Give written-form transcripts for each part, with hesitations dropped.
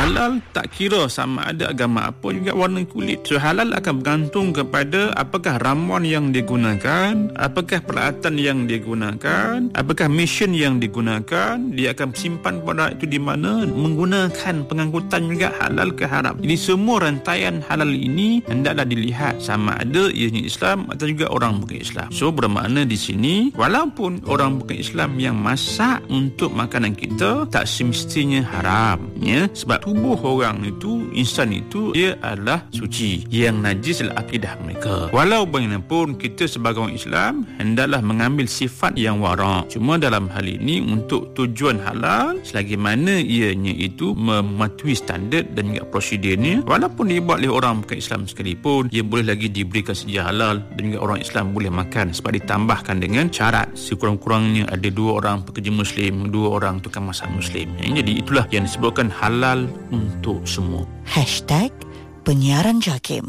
Halal tak kira sama ada agama apa juga warna kulit. So halal akan bergantung kepada apakah ramuan yang digunakan, apakah peralatan yang digunakan, apakah mesin yang digunakan, dia akan simpan produk itu di mana, menggunakan pengangkutan juga halal ke haram. Jadi semua rantaian halal ini hendaklah dilihat sama ada ianya Islam atau juga orang bukan Islam. So bermakna di sini walaupun orang bukan Islam yang masak untuk makanan kita tak semestinya haram, ya, sebab tubuh orang itu, insan itu, dia adalah suci. Yang najis adalah akidah mereka. Walau bagaimanapun kita sebagai orang Islam hendaklah mengambil sifat yang wara'. Cuma dalam hal ini untuk tujuan halal, selagi mana ianya itu mematuhi standard dan juga prosedurnya, walaupun dibuat oleh orang bukan Islam sekalipun, ia boleh lagi diberikan sejarah halal dan juga orang Islam boleh makan, sebab ditambahkan dengan syarat sekurang-kurangnya ada 2 orang pekerja Muslim, 2 orang tukang masak Muslim. Jadi itulah yang disebutkan halal untuk semua. #Penyiaran JAKIM.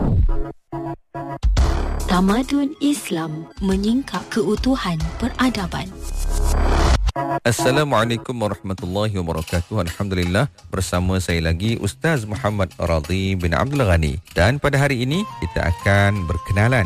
Tamadun Islam menyingkap keutuhan peradaban. Assalamualaikum warahmatullahi wabarakatuh. Alhamdulillah, bersama saya lagi Ustaz Muhammad Radhi bin Abdul Ghani, dan pada hari ini kita akan berkenalan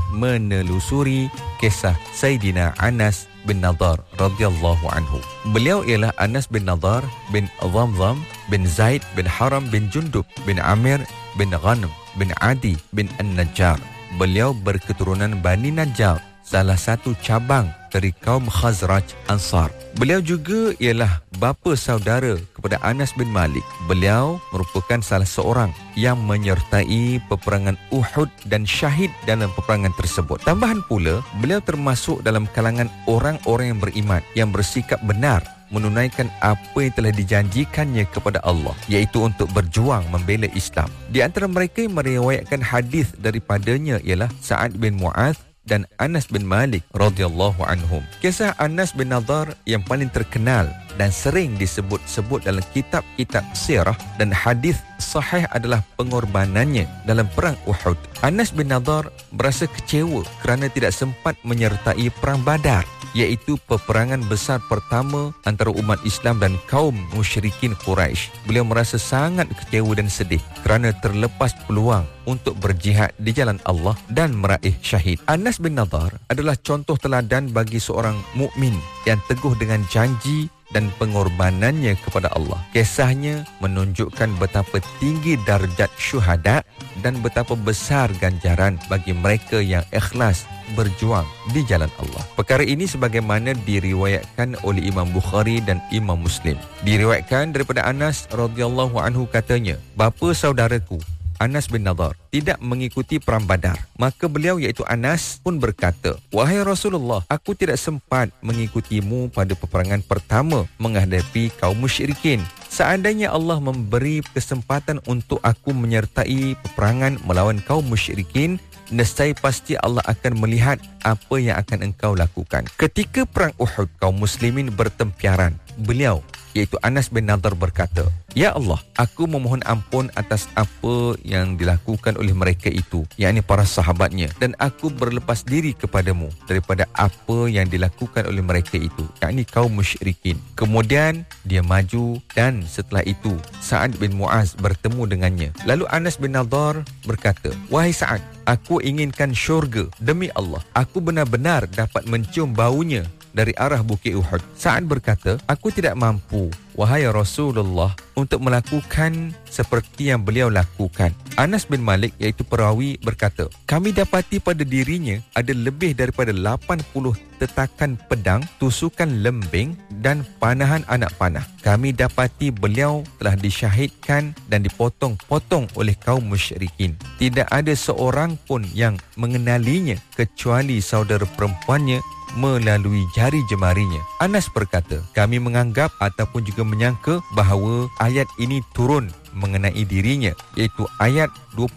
menelusuri kisah Sayyidina Anas bin Nadar radhiyallahu anhu. Beliau ialah Anas bin Nadar bin Dhamdham bin Zaid bin Haram bin Jundub bin Amir bin Ghanm bin Adi bin An-Najjar. Beliau berketurunan Bani Najjar, salah satu cabang dari kaum Khazraj Ansar. Beliau juga ialah bapa saudara kepada Anas bin Malik. Beliau merupakan salah seorang yang menyertai peperangan Uhud dan syahid dalam peperangan tersebut. Tambahan pula, beliau termasuk dalam kalangan orang-orang yang beriman, yang bersikap benar menunaikan apa yang telah dijanjikannya kepada Allah, iaitu untuk berjuang membela Islam. Di antara mereka yang meriwayatkan hadis daripadanya ialah Sa'ad bin Mu'adz dan Anas bin Malik radhiyallahu anhum. Kisah Anas bin Nadar yang paling terkenal dan sering disebut-sebut dalam kitab-kitab sirah dan hadis sahih adalah pengorbanannya dalam perang Uhud. Anas bin Nadar berasa kecewa kerana tidak sempat menyertai perang Badar, iaitu peperangan besar pertama antara umat Islam dan kaum musyrikin Quraisy. Beliau merasa sangat kecewa dan sedih kerana terlepas peluang untuk berjihad di jalan Allah dan meraih syahid. Anas bin Nadar adalah contoh teladan bagi seorang mukmin yang teguh dengan janji dan pengorbanannya kepada Allah. Kisahnya menunjukkan betapa tinggi darjat syuhada dan betapa besar ganjaran bagi mereka yang ikhlas berjuang di jalan Allah. Perkara ini sebagaimana diriwayatkan oleh Imam Bukhari dan Imam Muslim. Diriwayatkan daripada Anas radhiyallahu anhu, katanya, bapa saudaraku Anas bin Nadar tidak mengikuti perang Badar. Maka beliau, iaitu Anas, pun berkata, wahai Rasulullah, aku tidak sempat mengikutimu pada peperangan pertama menghadapi kaum musyrikin. Seandainya Allah memberi kesempatan untuk aku menyertai peperangan melawan kaum musyrikin, nescaya pasti Allah akan melihat apa yang akan engkau lakukan. Ketika perang Uhud, kaum muslimin bertempiaran. Beliau, iaitu Anas bin Nadar, berkata, ya Allah, aku memohon ampun atas apa yang dilakukan oleh mereka itu, yakni para sahabatnya, dan aku berlepas diri kepadamu daripada apa yang dilakukan oleh mereka itu, yakni kaum musyrikin. Kemudian dia maju, dan setelah itu Sa'ad bin Mu'az bertemu dengannya. Lalu Anas bin Nadar berkata, wahai Sa'ad, aku inginkan syurga. Demi Allah, aku benar-benar dapat mencium baunya dari arah Bukit Uhud. Sa'ad berkata, aku tidak mampu, wahai Rasulullah, untuk melakukan seperti yang beliau lakukan. Anas bin Malik, iaitu perawi, berkata, kami dapati pada dirinya ada lebih daripada 80 tetakan pedang, tusukan lembing dan panahan anak panah. Kami dapati beliau telah disyahidkan dan dipotong-potong oleh kaum musyrikin. Tidak ada seorang pun yang mengenalinya kecuali saudara perempuannya melalui jari jemarinya. Anas berkata, kami menganggap ataupun juga menyangka bahawa ayat ini turun mengenai dirinya, iaitu ayat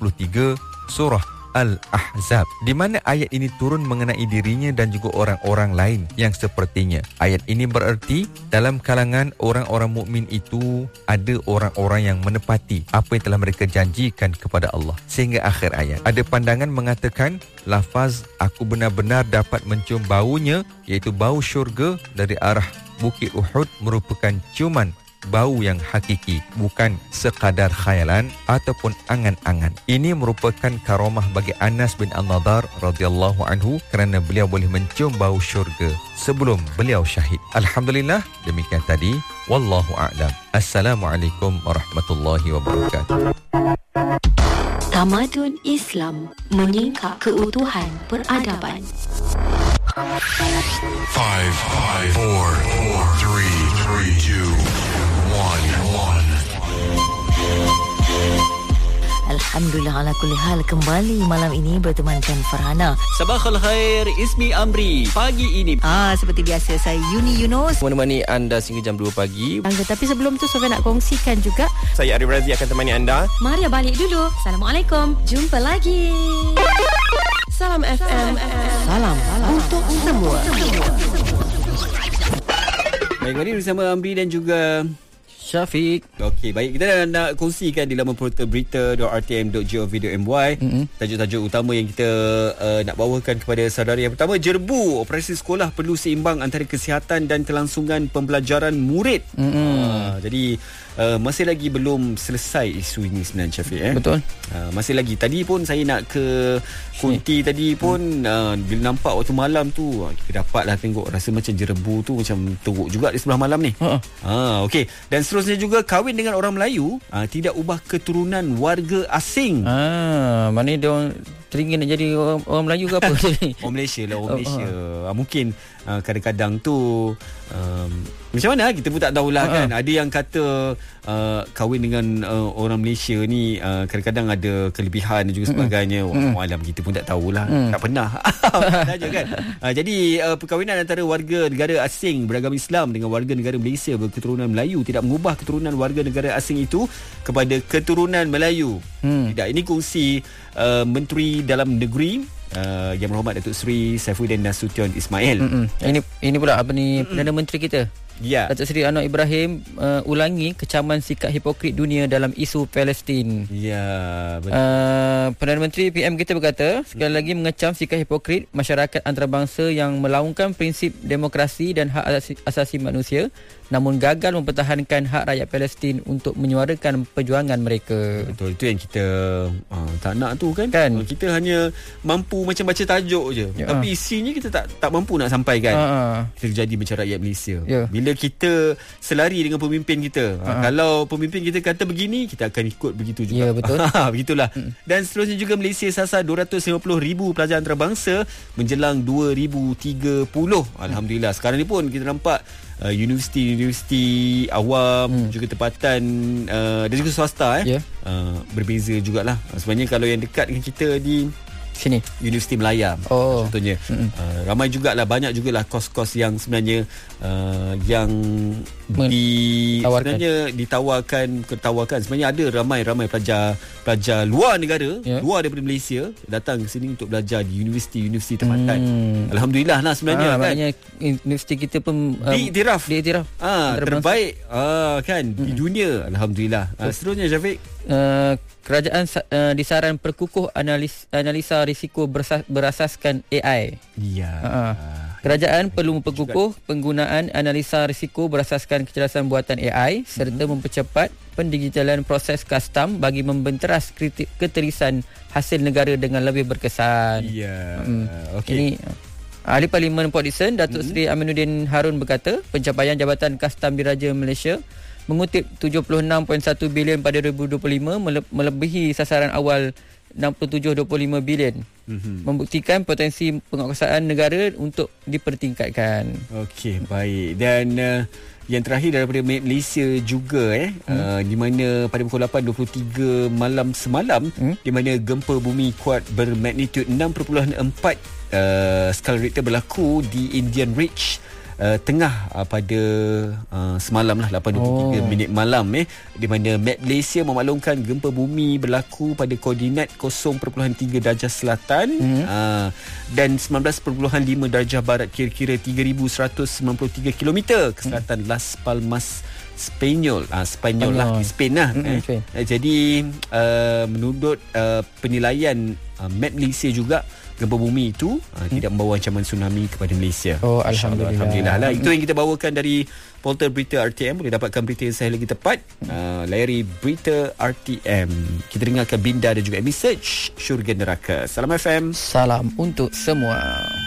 23 surah Al-Ahzab, di mana ayat ini turun mengenai dirinya dan juga orang-orang lain yang sepertinya. Ayat ini bererti dalam kalangan orang-orang mukmin itu ada orang-orang yang menepati apa yang telah mereka janjikan kepada Allah. Sehingga akhir ayat. Ada pandangan mengatakan lafaz aku benar-benar dapat mencium baunya, iaitu bau syurga dari arah Bukit Uhud, merupakan ciuman bau yang hakiki, bukan sekadar khayalan ataupun angan-angan. Ini merupakan karamah bagi Anas bin An-Nadar radhiyallahu anhu kerana beliau boleh mencium bau syurga sebelum beliau syahid. Alhamdulillah, demikian tadi. Wallahu a'lam. Assalamualaikum warahmatullahi wabarakatuh. Tamadun Islam menyingkap keutuhan peradaban. 5, 4, 3, 2, 1. Alhamdulillah ala kulli hal, kembali malam ini bertemankan Farhana. Sabah khair, Ismi Amri. Pagi ini Seperti biasa, saya Yuni Yunus menemani anda sehingga jam 2 pagi. Tapi sebelum tu Sofia nak kongsikan juga. Saya Arif Razi akan temani anda. Maria balik dulu. Assalamualaikum. Jumpa lagi. Salam FM. Salam untuk semua. Baik, mari bersama Amri dan juga Syafiq. Okey, baik. Kita dah nak kongsikan di laman portal berita.rtm.gov.my tajuk-tajuk utama yang kita nak bawakan kepada saudara. Yang pertama, jerbu operasi sekolah perlu seimbang antara kesihatan dan kelangsungan pembelajaran murid. Jadi masih lagi belum selesai isu ini sebenarnya, Syafiq. Betul. Masih lagi. Tadi pun saya nak ke Kunti tadi pun bila nampak waktu malam tu kita dapatlah tengok, rasa macam jerbu tu macam teruk juga di sebelah malam ni. Okey. Dan seterusnya juga, kahwin dengan orang Melayu tidak ubah keturunan warga asing. Mana dia orang teringin nak jadi orang Melayu ke apa? Orang Malaysia lah, orang Malaysia. Mungkin kadang-kadang tu macam mana kita pun tak tahulah kan. Ada yang kata kahwin dengan orang Malaysia ni kadang-kadang ada kelebihan dan juga sebagainya. Alam kita pun tak tahulah. Tak pernah. Saja kan. Jadi perkahwinan antara warga negara asing beragama Islam dengan warga negara Malaysia berketurunan Melayu tidak mengubah keturunan warga negara asing itu kepada keturunan Melayu. Tidak. Ini kongsi Menteri Dalam Negeri Yang Berhormat Datuk Seri Saifuddin Nasution Ismail. Ini pula apa ni, Perdana Menteri kita. Ya. Datuk Seri Anwar Ibrahim ulangi kecaman sikap hipokrit dunia dalam isu Palestin. Ya, betul. Perdana Menteri PM kita berkata, sekali lagi mengecam sikap hipokrit masyarakat antarabangsa yang melaungkan prinsip demokrasi dan hak asasi manusia namun gagal mempertahankan hak rakyat Palestin untuk menyuarakan perjuangan mereka. Betul, itu yang kita tak nak tu kan? Kita hanya mampu macam baca tajuk je, tapi isinya kita tak mampu nak sampaikan. Kita jadi macam rakyat Malaysia. Bila kita selari dengan pemimpin kita, kalau pemimpin kita kata begini, kita akan ikut begitu juga. Ya, betul. Begitulah. Dan seterusnya juga, Malaysia sasar 250,000 pelajar antarabangsa menjelang 2030. Alhamdulillah. Sekarang ni pun kita nampak universiti awam juga tempatan dan juga swasta berbeza jugalah. Sebenarnya kalau yang dekat dengan kita di sini, Universiti Melaya contohnya, ramai jugalah, banyak jugalah kos-kos yang sebenarnya yang sebenarnya ditawarkan sebenarnya ada ramai pelajar luar negara, luar daripada Malaysia datang ke sini untuk belajar di universiti tempatan. Alhamdulillah lah sebenarnya kan. Maknanya universiti kita pun diiktiraf terbaik kan di dunia. Alhamdulillah. Seterusnya, Syafiq, kerajaan disaran perkukuh analisa risiko berasaskan AI. Kerajaan perlu memperkukuh penggunaan analisa risiko berasaskan kecerdasan buatan AI serta mempercepat pendigitalan proses custom bagi membenteras keterisan hasil negara dengan lebih berkesan. Ini Ahli Parlimen Port Dickson Datuk Seri Aminuddin Harun berkata, pencapaian Jabatan Kastam Diraja Malaysia mengutip 76.1 bilion pada 2025 melebihi sasaran awal 67.25 bilion. Membuktikan potensi penguasaan negara untuk dipertingkatkan. Okey, baik. Dan yang terakhir daripada Malaysia juga di mana pada pukul 8.23 malam semalam di mana gempa bumi kuat bermagnitud 6.4 skala Richter berlaku di Indian Ridge tengah pada semalam lah 8.23 minit malam di mana Met Malaysia memaklumkan gempa bumi berlaku pada koordinat 0.3 darjah selatan dan 19.5 darjah barat, kira-kira 3,193 km ke selatan Las Palmas Spanyol lah, di Spain lah. Jadi menurut penilaian Met Malaysia juga, gempa bumi itu tidak membawa ancaman tsunami kepada Malaysia. Oh, Alhamdulillah lah. Itu yang kita bawakan dari portal berita RTM. Boleh dapatkan berita yang saya lagi tepat. Layari berita RTM. Kita dengarkan Binda dan juga Amy Search Syurga Neraka. Salam FM. Salam untuk semua.